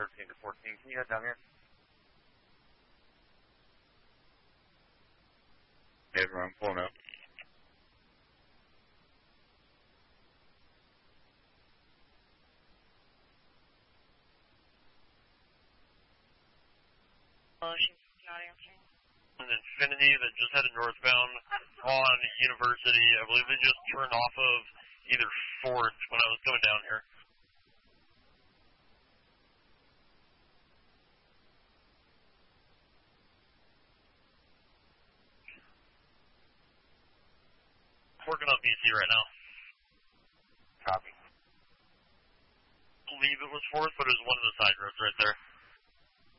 13 to 14. Can you head down here? Yeah, I'm pulling up. An Infinity that just headed northbound on University. I believe they just turned off of either 4th when I was coming down here. Working on BC right now. Copy. I believe it was 4th, but it was one of the side roads right there.